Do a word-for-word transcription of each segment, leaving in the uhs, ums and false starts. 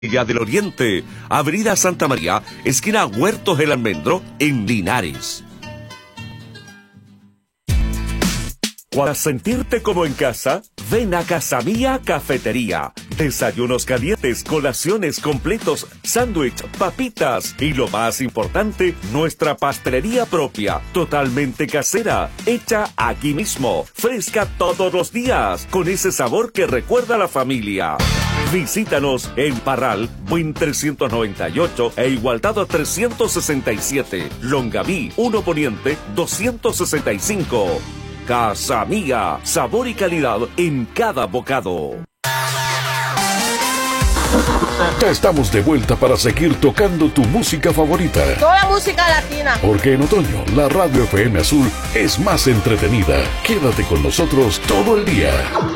Villa del Oriente, Avenida Santa María, esquina Huertos del Almendro, en Linares. Para sentirte como en casa, ven a Casa Mía Cafetería. Desayunos calientes, colaciones completos, sándwich, papitas y lo más importante, nuestra pastelería propia, totalmente casera, hecha aquí mismo, fresca todos los días, con ese sabor que recuerda a la familia. Visítanos en Parral, Buin trescientos noventa y ocho e Igualdad trescientos sesenta y siete, Longaví, uno Poniente doscientos sesenta y cinco. Casa Mía, sabor y calidad en cada bocado. Ya estamos de vuelta para seguir tocando tu música favorita. Toda música latina. Porque en otoño la Radio F M Azul es más entretenida. Quédate con nosotros todo el día.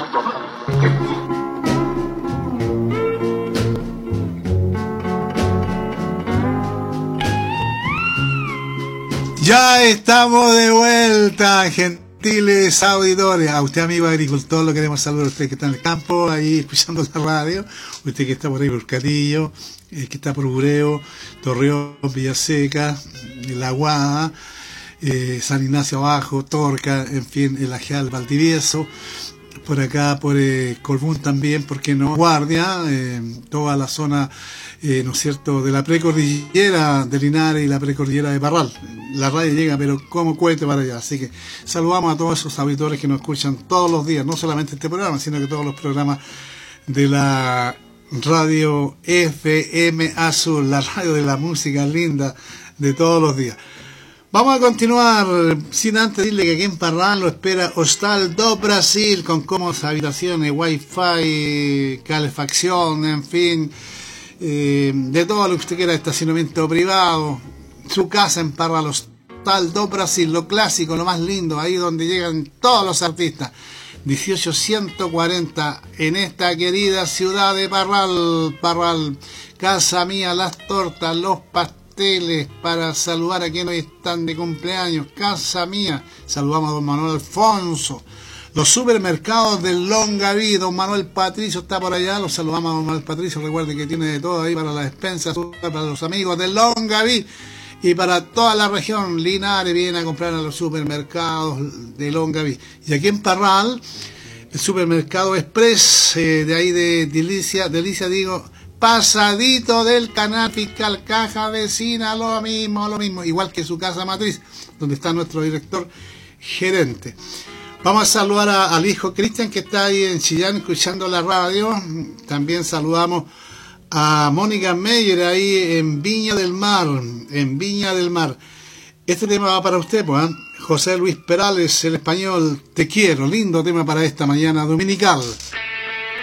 Ya estamos de vuelta, gente. Auditores, a usted amigo agricultor lo queremos saludar, a usted que está en el campo ahí escuchando la radio, usted que está por ahí por Catillo, eh, que está por Bureo, Torreón, Villaseca, La Aguada, eh, San Ignacio Abajo, Torca, en fin, el Ajal, Valdivieso, por acá por eh, Colbún también, ¿por qué no? Guardia, eh, toda la zona, eh, ¿no es cierto?, de la precordillera de Linares y la precordillera de Parral. La radio llega, pero como cohete para allá. Así que saludamos a todos esos auditores que nos escuchan todos los días, no solamente este programa, sino que todos los programas de la radio F M Azul, la radio de la música linda de todos los días. Vamos a continuar, sin antes decirle que aquí en Parral lo espera Hostal do Brasil, con cómodas habitaciones, wifi, calefacción, en fin, eh, de todo lo que usted quiera, estacionamiento privado, su casa en Parral, Hostal do Brasil, lo clásico, lo más lindo, ahí donde llegan todos los artistas. dieciocho ciento cuarenta, en esta querida ciudad de Parral, Parral, Casa Mía, las tortas, los pasteles, para saludar a quienes hoy están de cumpleaños. Casa Mía, saludamos a don Manuel Alfonso. Los supermercados del Longaví, don Manuel Patricio está por allá, los saludamos a don Manuel Patricio, recuerden que tiene de todo ahí para la despensa, para los amigos del Longaví y para toda la región. Linares viene a comprar a los supermercados de Longaví. Y aquí en Parral, el supermercado Express, eh, de ahí de Delicia, Delicia digo, pasadito del canal fiscal, caja vecina, lo mismo, lo mismo, igual que su casa matriz, donde está nuestro director gerente. Vamos a saludar a, al hijo Cristian, que está ahí en Chillán escuchando la radio. También saludamos a Mónica Meyer ahí en Viña del Mar, en Viña del Mar. Este tema va para usted, pues, ¿eh? José Luis Perales, el español, Te Quiero, lindo tema para esta mañana dominical.